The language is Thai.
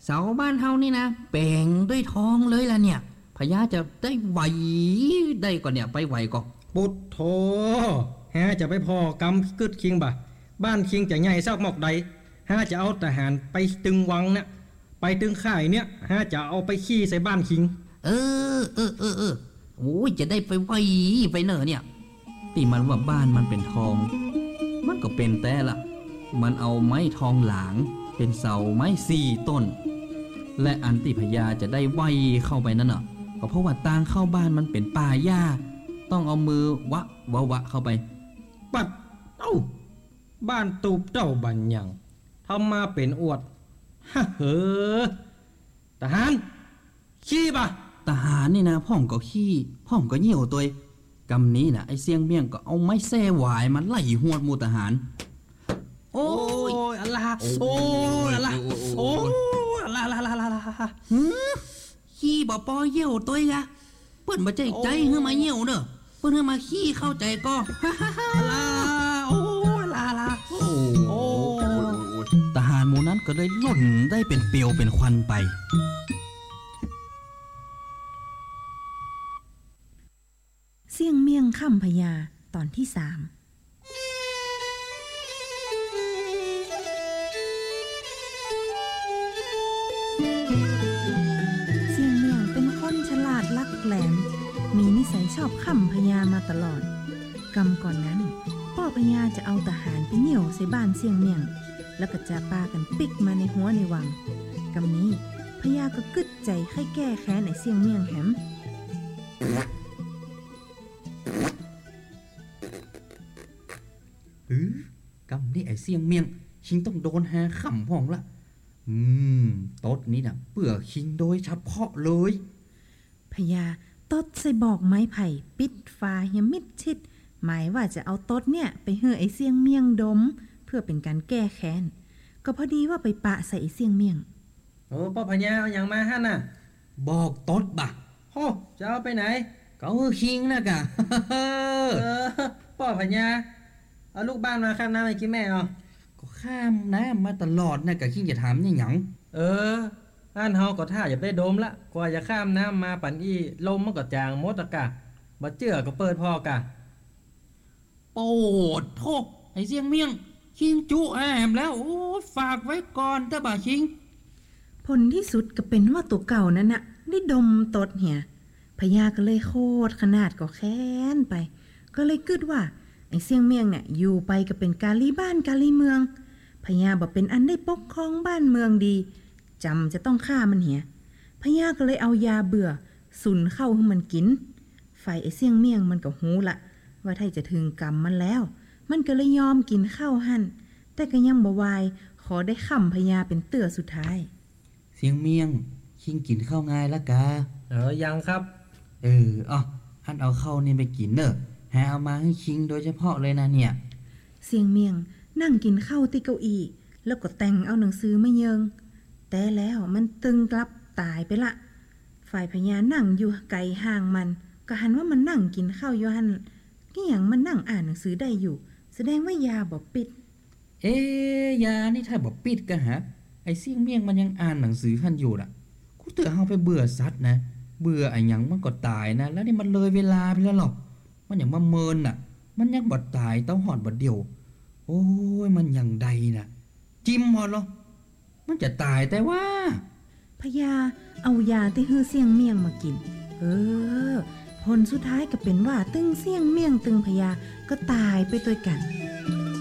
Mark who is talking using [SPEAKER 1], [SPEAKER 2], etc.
[SPEAKER 1] เสาบ้านเฮานี่นะแปลงด้วยทองเลยล่ะเนี่ยพญาจะได้ไหวได้ก่อนเนี่ยไปไหวก่อน
[SPEAKER 2] ปุดโถแฮจะไปพอกำกึดคิงบ่ะบ้านคิงจะใหญ่ซอกหมอกใดฮาจะเอาทหารไปตึงวังเนี่ยไปตึงข่ายเนี่ยฮาจะเอาไปขี้ใส่บ้านคิง
[SPEAKER 1] เออโอ้ยจะได้ไปไหวไปเนอะเนี่ยตีมันว่าบ้านมันเป็นทองมันก็เป็นแต่ละมันเอาไม้ทองหลางเป็นเสาไม้4 ต้นและอันติพญาจะได้ไหวเข้าไปนั่นน่ะก็เพราะว่าทางเข้าบ้านมันเป็นป่าหญ้าต้องเอามือวะเข้าไป
[SPEAKER 2] ปัดเอ้าบ้านตูบเจ้าบันยังทำมาเป็นอวดฮะเฮ้อทหารขี้ป่ะ
[SPEAKER 1] ทหารนี่นะพ่อมก็ขี้พ่อมก็เหี่ยวตัวกำนี้นะไอ้เสียงเมี่ยงก็เอาไม้แส้หวายมันไล่หวดหมู่ทหาร
[SPEAKER 2] โอ้ยอัลลาโอ้ยอัลลาโอ้ยอัลลา
[SPEAKER 1] ขี้บ่ปอเหี่ยวตัวกะเปิ้นบ่ใจให้มาเหี่ยวเด้อเปิ้นให้มาขี้เข้าใจก็
[SPEAKER 2] อัลลาโอ้ยอัลลา
[SPEAKER 1] โอ้ทหารหมู่นั้นก็เลยหล่นได้เป็นเปลวเป็นควันไป
[SPEAKER 3] เสี่ยงเมี่ยงค่ำพญาตอนที่3เสี่ยงเมี่ยงเป็นคนฉลาดลักแหลมมีนิสัยชอบค่ำพญามาตลอดกำก่อนนั้นพ่อพญาจะเอาทหารไปเหี่ยวใส่บ้านเสี่ยงเมี่ยงแล้วก็จะปากันปิกมาในหัวในวังกำนี้พญาก็กึดใจให้แก้แค้นในเสี่ยงเมี่ยงแหม
[SPEAKER 1] กำนี่ไอ้เสียงเมียงคิงต้องโดนหาขำห้องละต๊ดนี้นะเปื่อคิงโดยเฉพาะเลย
[SPEAKER 3] พญาต๊ดใส่บอกไม้ไผ่ปิดฟ้าเฮียมิดชิดหมายว่าจะเอาต๊ดเนี่ยไปเหือไอ้เสียงเมียงดมเพื่อเป็นการแก้แค้นก็พอดีว่าไปปะใส่ไอ้เสียงเมียง
[SPEAKER 2] โอ้ป้าพญาเอาอย่างมาหั่นน่ะ
[SPEAKER 1] บอกต๊ดบ่ะ
[SPEAKER 2] โอ้จะเอาไปไหน
[SPEAKER 1] ก็คิงนะกะ
[SPEAKER 2] ป้าพญาเอาลูกบ้านมาข้ามน้ำให้กินแม่เอา
[SPEAKER 1] ก็ข้ามน้ำมาตลอดนะกะคิงจะถามนี่หยัง
[SPEAKER 2] อันเฮาก็ท่าอย่าได้โดมละกว่าจะข้ามน้ำมาปั่นอี้ลมมันก็จางมดอะกะบ่เจือก็เปิดพอกะ
[SPEAKER 1] โปดโทษไอ้เสียงเมียงคิงจุแอมแล้วโอ้ฝากไว้ก่อนถ้าบ่าคิง
[SPEAKER 3] ผลที่สุดก็เป็นว่าตัวเก่านั้นน่ะได้ดมตดเหี่ยพญาก็เลยโคตรขนาดก็แค้นไปก็เลยคิดว่าไอ้เสียงเมียงเนี่ยอยู่ไปก็เป็นกาลีบ้านกาลีเมืองพญาบ่เป็นอันได้ปกครองบ้านเมืองดีจำจะต้องฆ่ามันเหี่ยพญาก็เลยเอายาเบื่อสุนเข้าให้มันกินฝ่ายไอ้เสียงเมียงมันก็หูละว่าถ้าจะถึงกรรมมันแล้วมันก็เลยยอมกินข้าวหั่นแต่ก็ยังบ่วายขอได้ค้ำพญาเป็นเตื้อสุดท้าย
[SPEAKER 1] เสียงเมียงคิงกินข้าวง่ายละกะ
[SPEAKER 2] ยังครับ
[SPEAKER 1] อันเอาข้าวนี่ไปกินเนอะหาเอามาให้คิงโดยเฉพาะเลยนะเนี่ย
[SPEAKER 3] เสียงเมียงนั่งกินข้าวที่เก้าอี้แล้วก็แต่งเอาหนังสือมาเยิงแต่แล้วมันตึงกลับตายไปละฝ่ายพญานั่งอยู่ไกลห่างมันก็หันว่ามันนั่งกินข้าวอยู่หันนี่อย่างมันนั่งอ่านหนังสือได้อยู่แสดงว่ายาบ่ปิด
[SPEAKER 1] ยานี่ถ้าบ่ปิดก็ฮะไอ้เสียงเมียงมันยังอ่านหนังสือหันอยู่ล่ะกูเตือนเฮาไปเบื่อสัตว์นะเบื่อไอ้หยังมันก็ตายนะแล้วนี่มันเลยเวลาไปแล้วหรอกมันอย่างมาเมินน่ะมันยังบ่ตายเต้าหอดบ่เดียวโอ้ยมันอย่างใดน่ะจิ้มหอดหรอมันจะตายแต่ว่า
[SPEAKER 3] พญาเอายาที่ฮือเสียงเมียงมากินผลสุดท้ายก็เป็นว่าตึงเสียงเมียงตึงพญาก็ตายไปด้วยกัน